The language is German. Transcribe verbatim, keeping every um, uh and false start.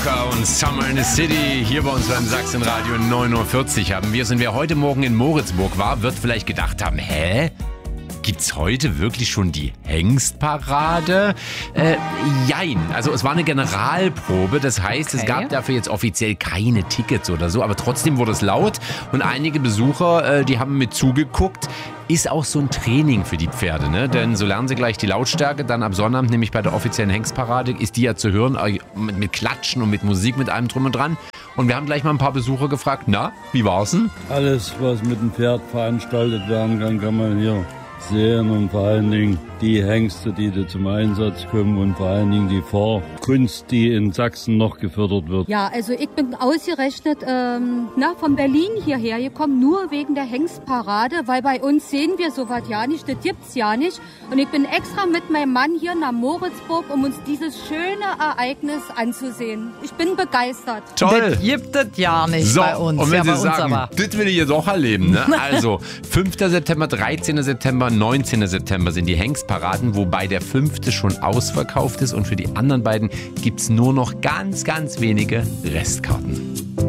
Walker und Summer in the City. Hier bei uns beim Sachsenradio neun Uhr vierzig haben wir. Und wer heute Morgen in Moritzburg war, wird vielleicht gedacht haben, hä? Gibt's heute wirklich schon die Hengstparade? Äh, jein. Also es war eine Generalprobe. Das heißt, okay. Es gab dafür jetzt offiziell keine Tickets oder so. Aber trotzdem wurde es laut. Und einige Besucher, äh, die haben mit zugeguckt. Ist auch so ein Training für die Pferde, ne? Denn so lernen sie gleich die Lautstärke. Dann ab Sonnabend, nämlich bei der offiziellen Hengstparade, ist die ja zu hören. Mit, mit Klatschen und mit Musik, mit allem drum und dran. Und wir haben gleich mal ein paar Besucher gefragt, na, wie war's denn? Alles, was mit dem Pferd veranstaltet werden kann, kann man hier sehen und vor allen Dingen die Hengste, die da zum Einsatz kommen und vor allen Dingen die Vorkunst, die in Sachsen noch gefördert wird. Ja, also ich bin ausgerechnet ähm, na, von Berlin hierher gekommen, nur wegen der Hengstparade, weil bei uns sehen wir sowas ja nicht, das gibt's ja nicht. Und ich bin extra mit meinem Mann hier nach Moritzburg, um uns dieses schöne Ereignis anzusehen. Ich bin begeistert. Toll! Das gibt es ja nicht so, bei uns. Und wenn ja, Sie sagen, das will ich jetzt auch erleben, ne? Also fünfter September, dreizehnter September, neunzehnter September sind die Hengstparaden, wobei der fünfte schon ausverkauft ist und für die anderen beiden gibt es nur noch ganz, ganz wenige Restkarten.